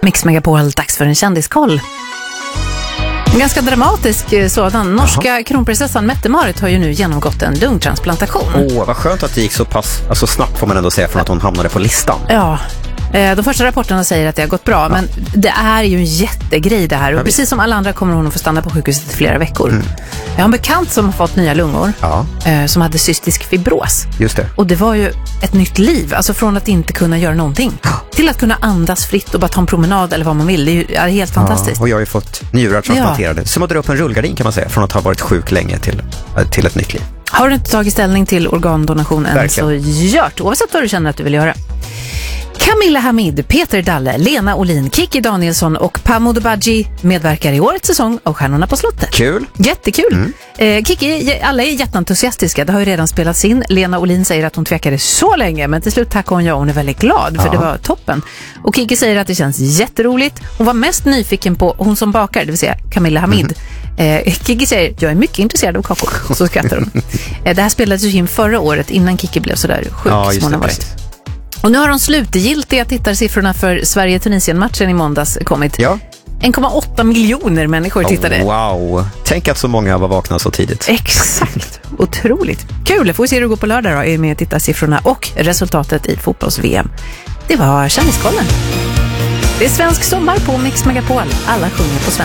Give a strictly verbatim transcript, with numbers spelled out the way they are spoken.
Mix Megapol, dags för en kändiskoll. En ganska dramatisk sådan. Norska Jaha. kronprinsessan Mette-Marit har ju nu genomgått en lungtransplantation. Åh, oh, vad skönt att det gick så pass alltså snabbt, får man ändå säga, från att hon hamnade på listan. Ja. De första rapporterna säger att det har gått bra, ja. men det är ju en jättegrej det här. Och precis som alla andra kommer hon att få stanna på sjukhuset i flera veckor. Mm. Jag har en bekant som har fått nya lungor, ja. eh, som hade cystisk fibros. Just det. Och det var ju ett nytt liv, alltså från att inte kunna göra någonting till att kunna andas fritt och bara ta en promenad eller vad man vill. Det är ju är helt fantastiskt. Ja, och jag har ju fått njurar transplanterade. Ja. Som att dra upp en rullgardin kan man säga, från att ha varit sjuk länge till, till ett nytt liv. Har du inte tagit ställning till organdonation än, så gör det, oavsett vad du känner att du vill göra. Camilla Hamid, Peter Dalle, Lena Olin, Kiki Danielsson och Pamod Badji medverkar i årets säsong av Stjärnorna på slottet. Kul. Jättekul. Mm. Eh, Kiki, alla är jätteentusiastiska. Det har ju redan spelats in. Lena Olin säger att hon tvekade så länge, men till slut tackar hon ja, hon är väldigt glad för ja. det var toppen. Och Kiki säger att det känns jätteroligt. Hon var mest nyfiken på hon som bakar, det vill säga Camilla Hamid. Mm. Eh, Kiki säger, jag är mycket intresserad av kakor. Så skrattar hon. eh, det här spelades ju in förra året innan Kiki blev sådär sjuk ja, som hon har varit. Och nu har de slutgiltiga tittarsiffrorna för Sverige-Tunisien-matchen i måndags kommit. Ja. en komma åtta miljoner människor tittade. Oh, wow. Tänk att så många var vakna så tidigt. Exakt. Otroligt. Kul. Får vi se hur det går på lördag då med tittarsiffrorna och resultatet i fotbolls-V M. Det var Kändiskollen. Det är svensk sommar på Mix Megapol. Alla sjunger på svenska.